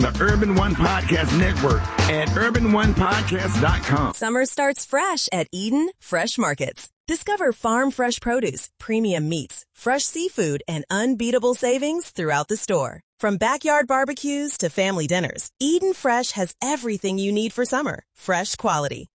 The Urban One Podcast Network at urbanonepodcast.com. Summer starts fresh at Eden Fresh Markets. Discover farm fresh produce, premium meats, fresh seafood, and unbeatable savings throughout the store. From backyard barbecues to family dinners, Eden Fresh has everything you need for summer. Fresh quality,